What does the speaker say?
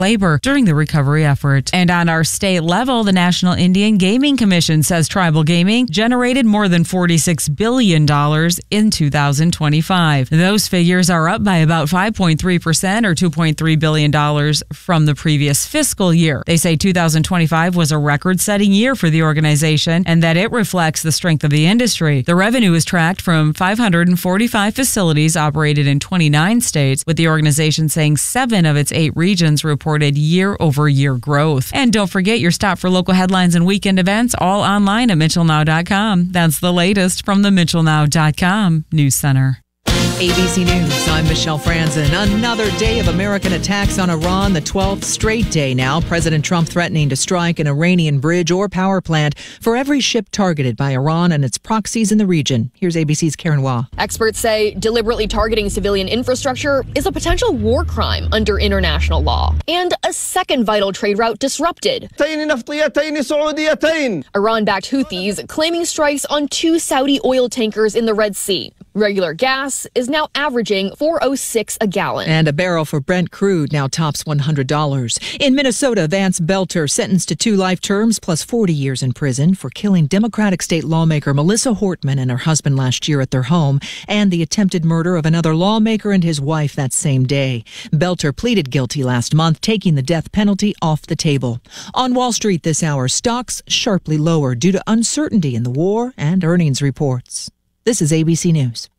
labor during the recovery effort. And on our state level, the National Indian Gaming Commission says tribal gaming generated more than $46 billion in 2025. Those figures are up by about 5.3% or $2.3 billion from the previous fiscal year. They say 2025 was a record-setting year for the organization and that it reflects the strength of the industry. The revenue is tracked from 545 facilities operated in 29 states, with the organization saying 7 of its 8 regions reported year-over-year growth. And don't forget your stop for local headlines and weekend events, all online at MitchellNow.com. That's the latest from the MitchellNow.com News Center. ABC News, I'm Michelle Franzen. Another day of American attacks on Iran, the 12th straight day now. President Trump threatening to strike an Iranian bridge or power plant for every ship targeted by Iran and its proxies in the region. Here's ABC's Karen Waugh. Experts say deliberately targeting civilian infrastructure is a potential war crime under international law. And a second vital trade route disrupted. Iran-backed Houthis claiming strikes on 2 Saudi oil tankers in the Red Sea. Regular gas is now averaging $4.06 a gallon. And a barrel for Brent crude now tops $100. In Minnesota, Vance Belter sentenced to 2 life terms plus 40 years in prison for killing Democratic state lawmaker Melissa Hortman and her husband last year at their home, and the attempted murder of another lawmaker and his wife that same day. Belter pleaded guilty last month, taking the death penalty off the table. On Wall Street this hour, stocks sharply lower due to uncertainty in the war and earnings reports. This is ABC News.